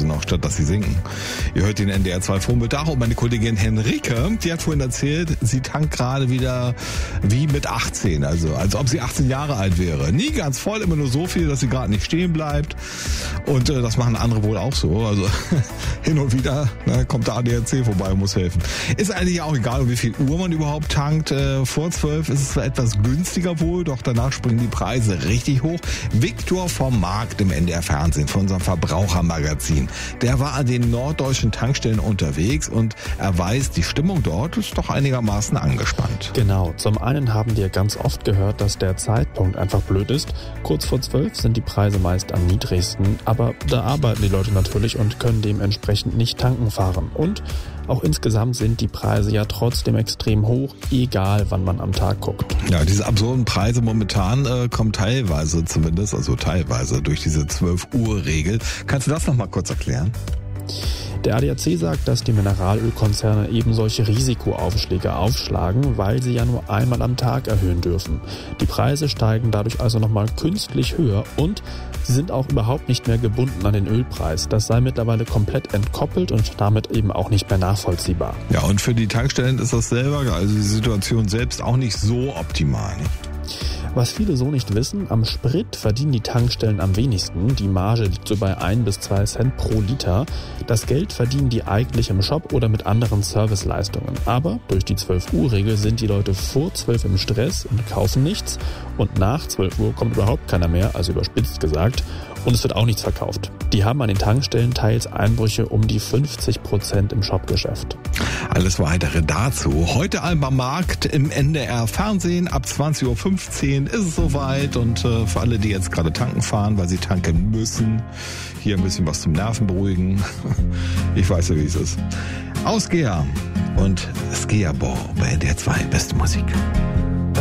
also noch, statt dass sie sinken. Ihr hört den NDR 2 Vormittag und meine Kollegin Henrike, die hat vorhin erzählt, sie tankt gerade wieder wie mit 18, also als ob sie 18 Jahre alt wäre. Nie ganz voll, immer nur so viel, dass sie gerade nicht stehen bleibt. Und das machen andere wohl auch so. Also hin und wieder kommt der ADAC vorbei und muss helfen. Ist eigentlich auch egal, um wie viel Uhr man überhaupt tankt. Vor 12 ist es zwar etwas günstiger wohl, doch danach springen die Preise richtig hoch. Viktor vom Markt im NDR Fernsehen von unserem Verbrauchermagazin. Der war an den norddeutschen Tankstellen unterwegs und er weiß, die Stimmung dort ist doch einigermaßen angespannt. Genau. Zum einen haben wir ganz oft gehört, dass der Zeitpunkt einfach blöd ist. Kurz vor 12 sind die Preise meist am niedrigsten, aber da arbeiten die Leute natürlich und können dementsprechend nicht tanken fahren. Und auch insgesamt sind die Preise ja trotzdem extrem hoch, egal wann man am Tag guckt. Ja, diese absurden Preise momentan kommen teilweise durch diese 12-Uhr-Regel. Kannst du das noch mal kurz erklären? Der ADAC sagt, dass die Mineralölkonzerne eben solche Risikoaufschläge aufschlagen, weil sie ja nur einmal am Tag erhöhen dürfen. Die Preise steigen dadurch also nochmal künstlich höher und sie sind auch überhaupt nicht mehr gebunden an den Ölpreis. Das sei mittlerweile komplett entkoppelt und damit eben auch nicht mehr nachvollziehbar. Ja, und für die Tankstellen ist das selber, also die Situation selbst auch nicht so optimal. Was viele so nicht wissen, am Sprit verdienen die Tankstellen am wenigsten. Die Marge liegt so bei 1 bis 2 Cent pro Liter. Das Geld verdienen die eigentlich im Shop oder mit anderen Serviceleistungen. Aber durch die 12-Uhr-Regel sind die Leute vor 12 im Stress und kaufen nichts. Und nach 12 Uhr kommt überhaupt keiner mehr, also überspitzt gesagt. Und es wird auch nichts verkauft. Die haben an den Tankstellen teils Einbrüche um die 50% im Shopgeschäft. Alles Weitere dazu. Heute Alba Markt im NDR Fernsehen. Ab 20.15 Uhr ist es soweit. Und für alle, die jetzt gerade tanken fahren, weil sie tanken müssen, hier ein bisschen was zum Nerven beruhigen. Ich weiß ja, wie es ist. Ausgeher und Skiabo bei NDR 2. Beste Musik.